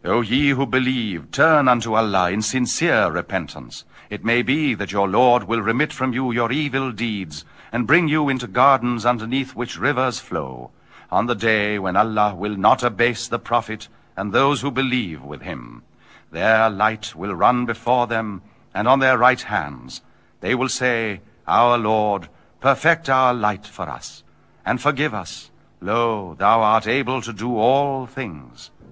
O ye who believe, turn unto Allah in sincere repentance. It may be that your Lord will remit from you your evil deeds, and bring you into gardens underneath which rivers flow, on the day when Allah will not abase the Prophet and those who believe with him. Their light will run before them, and on their right hands. They will say, Our Lord, perfect our light for us, and forgive us. Lo, thou art able to do all things.